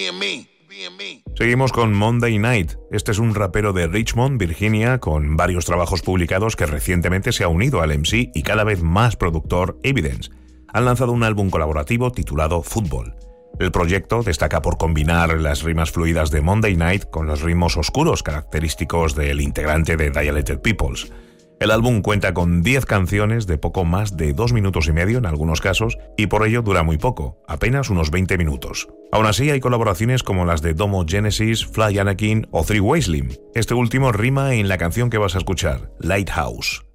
Seguimos con Monday Night. Este es un rapero de Richmond, Virginia, con varios trabajos publicados que recientemente se ha unido al MC y cada vez más productor Evidence. Han lanzado un álbum colaborativo titulado Football. El proyecto destaca por combinar las rimas fluidas de Monday Night con los ritmos oscuros característicos del integrante de Dilated Peoples. El álbum cuenta con 10 canciones de poco más de 2 minutos y medio en algunos casos, y por ello dura muy poco, apenas unos 20 minutos. Aún así hay colaboraciones como las de Domo Genesis, Fly Anakin o Three Way Slim. Este último rima en la canción que vas a escuchar, Lighthouse.